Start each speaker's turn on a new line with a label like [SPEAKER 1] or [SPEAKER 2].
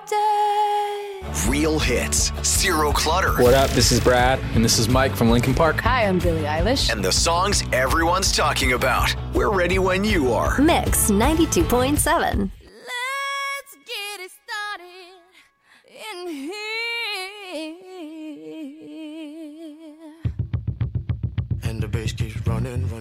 [SPEAKER 1] day.
[SPEAKER 2] Real hits, zero clutter.
[SPEAKER 3] What up? This is Brad, and this is Mike from Linkin Park.
[SPEAKER 1] Hi, I'm Billie Eilish.
[SPEAKER 2] And the songs everyone's talking about. We're ready when you are.
[SPEAKER 4] Mix 92.7.
[SPEAKER 1] Let's get it started in here.
[SPEAKER 5] And the bass keeps running.